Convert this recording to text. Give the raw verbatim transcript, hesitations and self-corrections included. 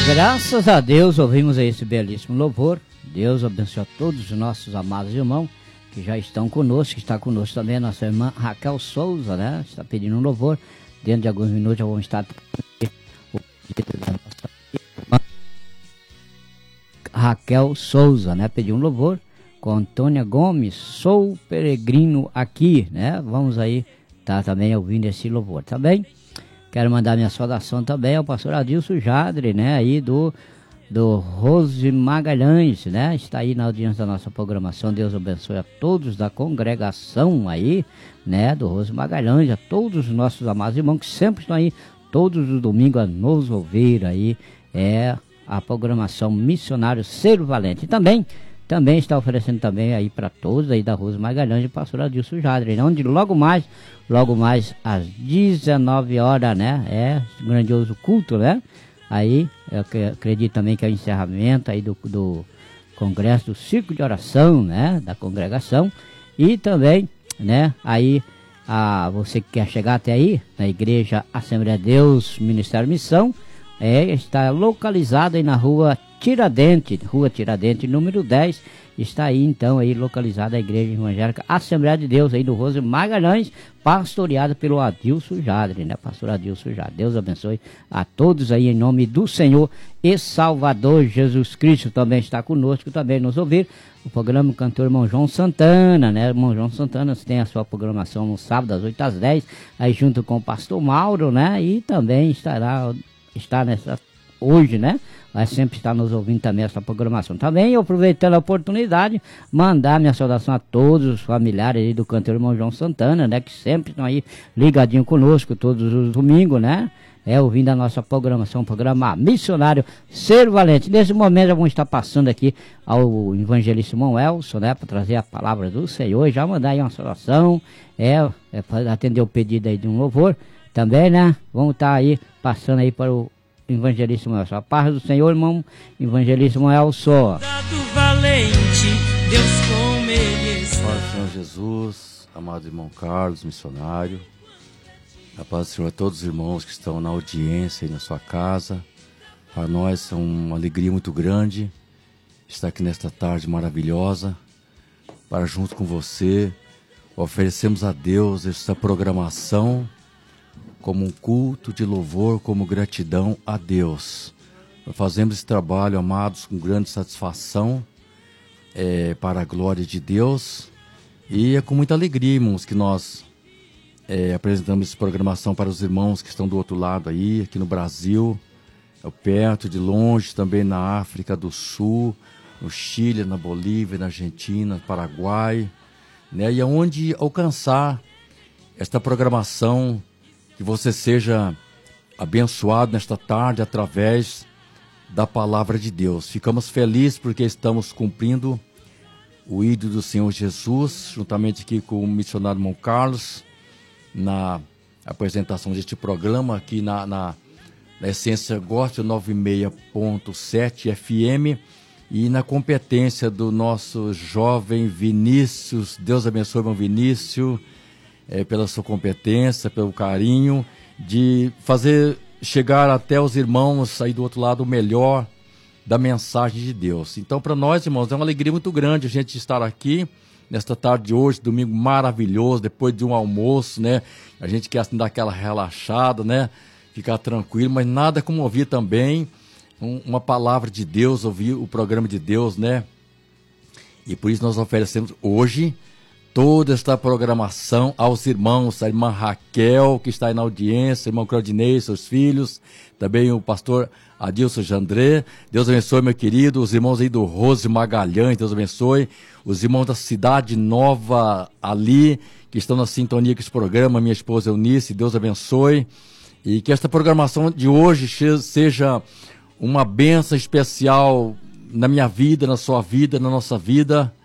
Graças a Deus ouvimos esse belíssimo louvor. Deus abençoe a todos os nossos amados irmãos que já estão conosco, que está conosco também a nossa irmã Raquel Souza, né? Está pedindo um louvor. Dentro de alguns minutos já vamos estar o pedido da nossa irmã Raquel Souza, né? Pediu um louvor com Antônia Gomes, sou peregrino aqui, né? Vamos aí estar também ouvindo esse louvor, tá bem? Quero mandar minha saudação também ao pastor Adilson Jadre, né, aí do, do Rose Magalhães, né, está aí na audiência da nossa programação. Deus abençoe a todos da congregação aí, né, do Rose Magalhães, a todos os nossos amados irmãos que sempre estão aí, todos os domingos a nos ouvir aí, é a programação Missionário Ser Valente. E também, também está oferecendo também aí para todos aí da Rose Magalhães e pastor Adilson Jadre, né, onde logo mais, logo mais às dezenove horas, né, é um grandioso culto, né, aí eu acredito também que é o encerramento aí do, do congresso do Círculo de Oração, né, da congregação, e também, né, aí a, você que quer chegar até aí, na Igreja Assembleia de Deus, Ministério Missão, é, está localizado aí na rua Tiradentes, rua Tiradentes, número dez, está aí então aí localizada a Igreja Evangélica Assembleia de Deus aí do Rose Magalhães, pastoreada pelo Adilson Jadre, né, pastor Adilson Jadre. Deus abençoe a todos aí em nome do Senhor e Salvador Jesus Cristo. Também está conosco, também nos ouvir o programa do cantor irmão João Santana, né, irmão João Santana tem a sua programação no sábado das oito às dez, aí junto com o pastor Mauro, né, e também estará, está nessa hoje, né, vai sempre estar nos ouvindo também essa programação. Também, aproveitando a oportunidade, mandar minha saudação a todos os familiares aí do cantor irmão João Santana, né, que sempre estão aí ligadinho conosco todos os domingos, né, é, ouvindo a nossa programação, o programa Missionário Ser Valente. Nesse momento, já vamos estar passando aqui ao evangelista irmão Elson, né, para trazer a palavra do Senhor, e já mandar aí uma saudação, é, é para atender o pedido aí de um louvor, também, né, vamos estar aí passando aí para o evangelista Elson. A paz do Senhor, irmão evangelista Elson. Valente, Deus como ele está. Paz do Senhor Jesus, amado irmão Carlos, missionário. A paz do Senhor a todos os irmãos que estão na audiência e na sua casa. Para nós é uma alegria muito grande estar aqui nesta tarde maravilhosa, para junto com você oferecemos a Deus esta programação como um culto de louvor, como gratidão a Deus. Nós fazemos esse trabalho, amados, com grande satisfação, é, para a glória de Deus. E é com muita alegria, irmãos, que nós é, apresentamos essa programação para os irmãos que estão do outro lado aí, aqui no Brasil, perto, de longe, também na África do Sul, no Chile, na Bolívia, na Argentina, no Paraguai, né? E aonde alcançar esta programação, que você seja abençoado nesta tarde através da palavra de Deus. Ficamos felizes porque estamos cumprindo o ídolo do Senhor Jesus, juntamente aqui com o missionário irmão Carlos, na apresentação deste programa aqui na, na, na Essência Gospel noventa e seis ponto sete F M, e na competência do nosso jovem Vinícius. Deus abençoe, irmão Vinícius, É, pela sua competência, pelo carinho, de fazer chegar até os irmãos aí do outro lado o melhor da mensagem de Deus. Então, para nós, irmãos, é uma alegria muito grande a gente estar aqui nesta tarde de hoje, domingo maravilhoso, depois de um almoço, né? A gente quer assim, dar aquela relaxada, né? Ficar tranquilo, mas nada como ouvir também um, uma palavra de Deus, ouvir o programa de Deus, né? E por isso nós oferecemos hoje toda esta programação aos irmãos, a irmã Raquel, que está aí na audiência, o irmão Claudinei, seus filhos, também o pastor Adilson Jandré. Deus abençoe, meu querido, os irmãos aí do Rose Magalhães, Deus abençoe, os irmãos da Cidade Nova ali, que estão na sintonia com esse programa, minha esposa Eunice, Deus abençoe, e que esta programação de hoje seja uma bênção especial na minha vida, na sua vida, na nossa vida,